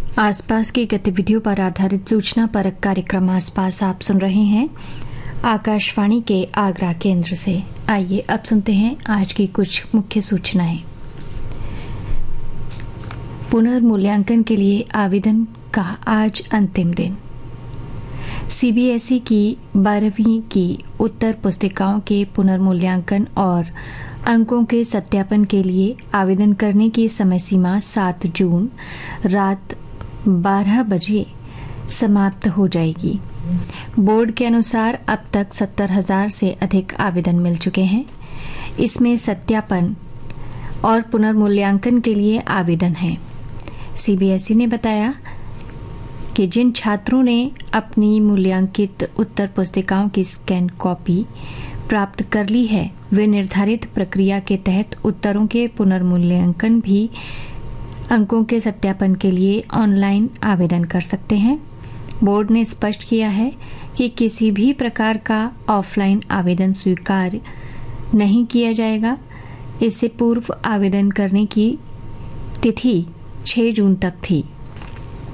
आसपास की गतिविधियों पर आधारित सूचना परक कार्यक्रम आसपास आप सुन रहे हैं आकाशवाणी के आगरा केंद्र से। आइए अब सुनते हैं आज की कुछ मुख्य सूचनाएं। पुनर्मूल्यांकन के लिए आवेदन का आज अंतिम दिन। सीबीएसई की 12वीं की उत्तर पुस्तिकाओं के पुनर्मूल्यांकन और अंकों के सत्यापन के लिए आवेदन करने की समय सीमा 7 जून रात 12 बजे समाप्त हो जाएगी। बोर्ड के अनुसार अब तक 70,000 से अधिक आवेदन मिल चुके हैं। इसमें सत्यापन और पुनर्मूल्यांकन के लिए आवेदन है। सीबीएसई ने बताया कि जिन छात्रों ने अपनी मूल्यांकित उत्तर पुस्तिकाओं की स्कैन कॉपी प्राप्त कर ली है, वे निर्धारित प्रक्रिया के तहत उत्तरों के पुनर्मूल्यांकन भी अंकों के सत्यापन के लिए ऑनलाइन आवेदन कर सकते हैं। बोर्ड ने स्पष्ट किया है कि किसी भी प्रकार का ऑफलाइन आवेदन स्वीकार नहीं किया जाएगा। इससे पूर्व आवेदन करने की तिथि 6 जून तक थी।